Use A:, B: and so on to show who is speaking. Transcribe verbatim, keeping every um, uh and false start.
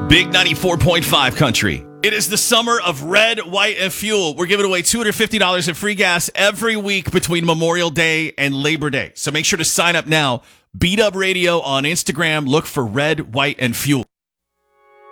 A: Big ninety-four point five country. It is the summer of red, white, and fuel. We're giving away two hundred fifty dollars in free gas every week between Memorial Day and Labor Day. So make sure to sign up now. Beat Up Radio on Instagram. Look for red, white, and fuel.